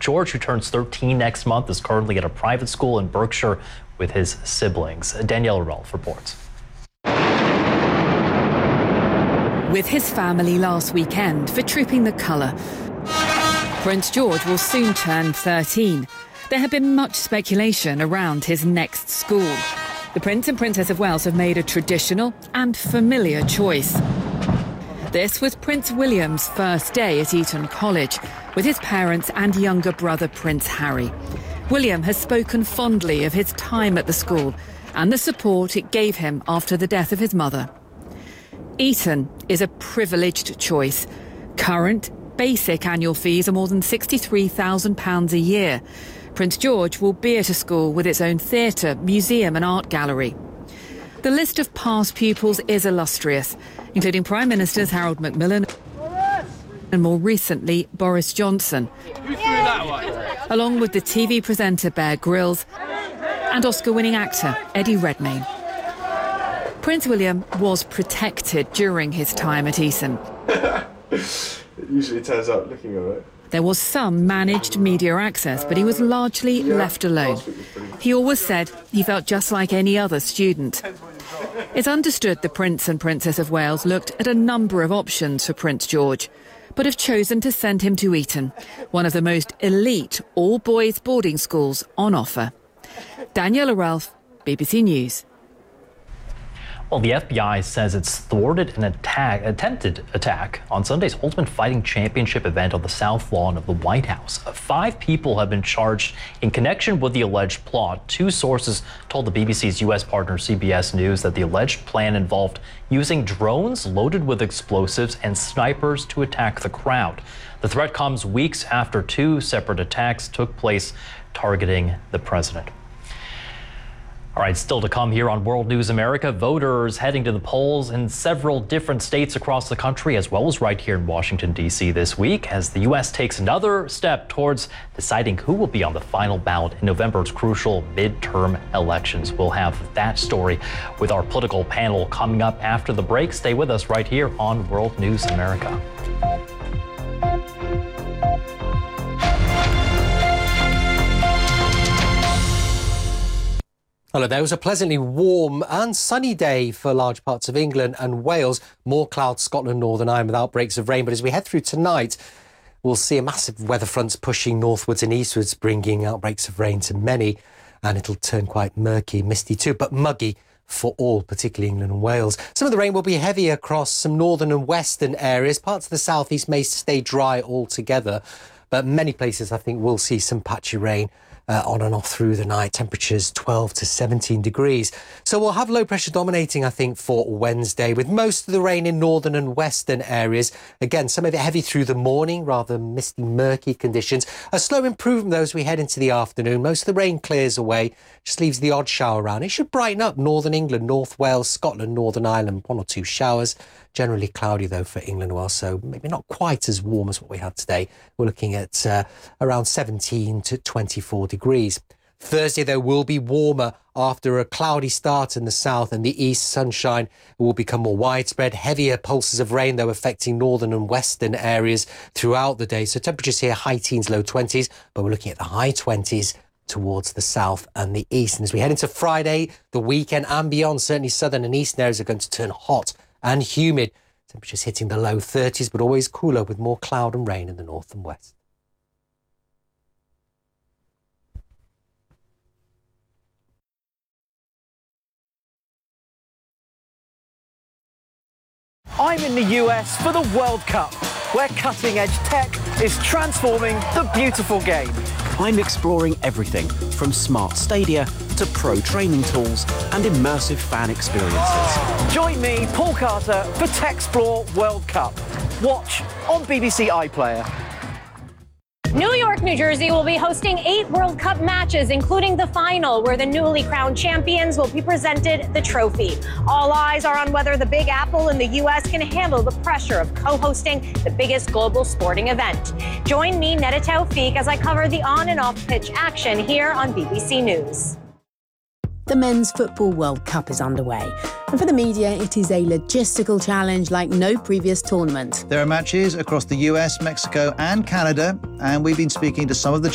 George, who turns 13 next month, is currently at a private school in Berkshire with his siblings. Danielle Ralph reports. With his family last weekend for Trooping the Colour, Prince George will soon turn 13. There had been much speculation around his next school. The Prince and Princess of Wales have made a traditional and familiar choice. This was Prince William's first day at Eton College with his parents and younger brother Prince Harry. William has spoken fondly of his time at the school and the support it gave him after the death of his mother. Eton is a privileged choice. Current basic annual fees are more than £63,000 a year. Prince George will be at a school with its own theatre, museum and art gallery. The list of past pupils is illustrious, including Prime Ministers Harold Macmillan and more recently Boris Johnson, along with the TV presenter Bear Grylls and Oscar-winning actor Eddie Redmayne. Prince William was protected during his time at Eton. It usually turns out looking all right. There was some managed media access, but he was largely left alone. He always said he felt just like any other student. It's understood the Prince and Princess of Wales looked at a number of options for Prince George, but have chosen to send him to Eton, one of the most elite all-boys boarding schools on offer. Daniela Ralph, BBC News. Well, the FBI says it's thwarted an attempted attack on Sunday's Ultimate Fighting Championship event on the South Lawn of the White House. 5 people have been charged in connection with the alleged plot. 2 sources told the BBC's U.S. partner CBS News that the alleged plan involved using drones loaded with explosives and snipers to attack the crowd. The threat comes weeks after 2 separate attacks took place targeting the president. All right, still to come here on World News America, voters heading to the polls in several different states across the country, as well as right here in Washington, D.C. this week, as the U.S. takes another step towards deciding who will be on the final ballot in November's crucial midterm elections. We'll have that story with our political panel coming up after the break. Stay with us right here on World News America. Hello there. It was a pleasantly warm and sunny day for large parts of England and Wales. More clouds, Scotland, Northern Ireland with outbreaks of rain. But as we head through tonight, we'll see a massive weather front pushing northwards and eastwards, bringing outbreaks of rain to many. And it'll turn quite murky, misty too, but muggy for all, particularly England and Wales. Some of the rain will be heavy across some northern and western areas. Parts of the southeast may stay dry altogether. But many places, I think, will see some patchy rain on and off through the night. Temperatures 12 to 17 degrees. So we'll have low pressure dominating, I think, for Wednesday, with most of the rain in northern and western areas. Again, some of it heavy through the morning, rather misty, murky conditions. A slow improvement, though, as we head into the afternoon. Most of the rain clears away, just leaves the odd shower around. It should brighten up northern England, North Wales, Scotland, Northern Ireland, 1 or 2 showers. Generally cloudy, though, for England and Wales, so maybe not quite as warm as what we had today. We're looking at around 17 to 24 degrees. Thursday, though, will be warmer after a cloudy start in the south and the east. Sunshine will become more widespread. Heavier pulses of rain, though, affecting northern and western areas throughout the day. So temperatures here, high teens, low 20s, but we're looking at the high 20s towards the south and the east. And as we head into Friday, the weekend and beyond, certainly southern and eastern areas are going to turn hot and humid. Temperatures hitting the low 30s, but always cooler with more cloud and rain in the north and west. I'm in the US for the World Cup, where cutting-edge tech is transforming the beautiful game. I'm exploring everything from smart stadia to pro training tools and immersive fan experiences. Join me, Paul Carter, for Techsplore World Cup. Watch on BBC iPlayer. New York, New Jersey will be hosting 8 World Cup matches, including the final, where the newly crowned champions will be presented the trophy. All eyes are on whether the Big Apple in the U.S. can handle the pressure of co-hosting the biggest global sporting event. Join me, Neda Tawfiq, as I cover the on and off pitch action here on BBC News. The Men's Football World Cup is underway, and for the media it is a logistical challenge like no previous tournament. There are matches across the US, Mexico and Canada, and we've been speaking to some of the